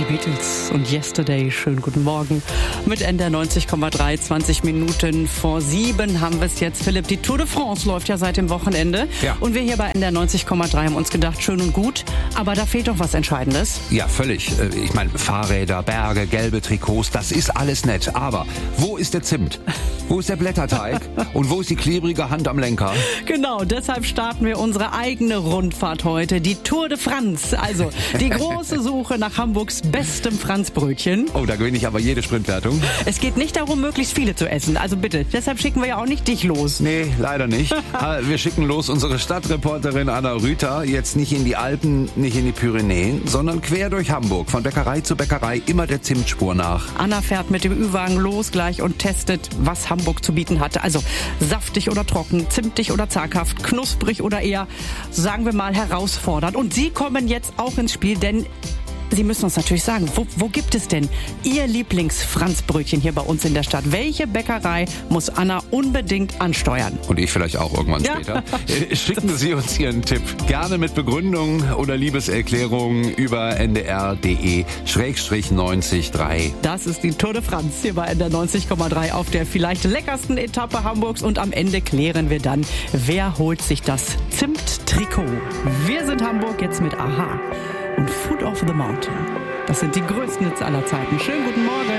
Beatles und Yesterday. Schönen guten Morgen. Mit NDR 90,3, 20 Minuten vor 7 haben wir es jetzt. Philipp, die Tour de France läuft ja seit dem Wochenende. Ja. Und wir hier bei NDR 90,3 haben uns gedacht, schön und gut, aber da fehlt doch was Entscheidendes. Ja, völlig. Ich meine, Fahrräder, Berge, gelbe Trikots, das ist alles nett. Aber wo ist der Zimt? Wo ist der Blätterteig? Und wo ist die klebrige Hand am Lenker? Genau, deshalb starten wir unsere eigene Rundfahrt heute, die Tour de France. Also die große Suche nach Hamburgs bestem Franzbrötchen. Oh, da gewinne ich aber jede Sprintwertung. Es geht nicht darum, möglichst viele zu essen. Also bitte, deshalb schicken wir ja auch nicht dich los. Nee, leider nicht. Wir schicken los unsere Stadtreporterin Anna Rüther. Jetzt nicht in die Alpen, nicht in die Pyrenäen, sondern quer durch Hamburg. Von Bäckerei zu Bäckerei, immer der Zimtspur nach. Anna fährt mit dem Ü-Wagen los gleich und testet, was Hamburg zu bieten hatte. Also saftig oder trocken, zimtig oder zaghaft, knusprig oder eher, sagen wir mal, herausfordernd. Und Sie kommen jetzt auch ins Spiel, denn Sie müssen uns natürlich sagen, wo gibt es denn Ihr Lieblings-Franzbrötchen hier bei uns in der Stadt? Welche Bäckerei muss Anna unbedingt ansteuern? Und ich vielleicht auch irgendwann später. Schicken Sie uns Ihren Tipp. Gerne mit Begründung oder Liebeserklärung über ndr.de/90.3. Das ist die Tour de France hier bei NDR 90,3 auf der vielleicht leckersten Etappe Hamburgs. Und am Ende klären wir dann, wer holt sich das Zimt-Trikot. Wir sind Hamburg jetzt mit Aha und Foot of the Mountain. Das sind die größten Hits aller Zeiten. Schönen guten Morgen.